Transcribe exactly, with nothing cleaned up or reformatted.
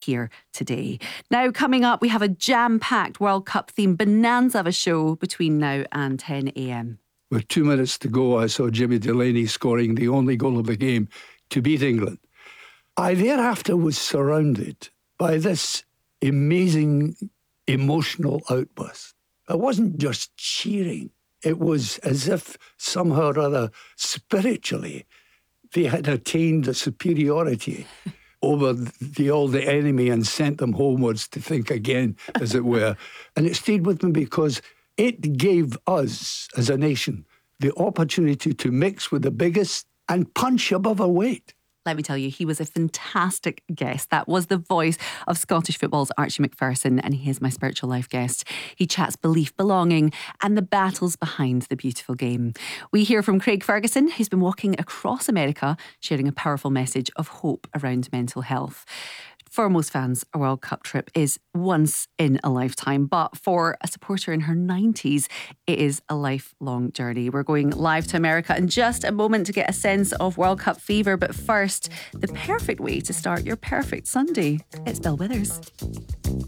here today. Now, coming up, we have a jam-packed World Cup themed bonanza of a show between now and ten a.m. With two minutes to go, I saw Jimmy Delaney scoring the only goal of the game to beat England. I thereafter was surrounded by this amazing emotional outburst. It wasn't just cheering. It was as if somehow or other, spiritually, they had attained a superiority over the all the enemy and sent them homewards to think again, as it were. And it stayed with me because it gave us, as a nation, the opportunity to mix with the biggest and punch above our weight. Let me tell you, he was a fantastic guest. That was the voice of Scottish football's Archie Macpherson, and he is my spiritual life guest. He chats belief, belonging, and the battles behind the beautiful game. We hear from Craig Ferguson, who's been walking across America, sharing a powerful message of hope around mental health. For most fans, a World Cup trip is once in a lifetime, but for a supporter in her nineties, it is a lifelong journey. We're going live to America in just a moment to get a sense of World Cup fever, but first, the perfect way to start your perfect Sunday. It's Bill Withers.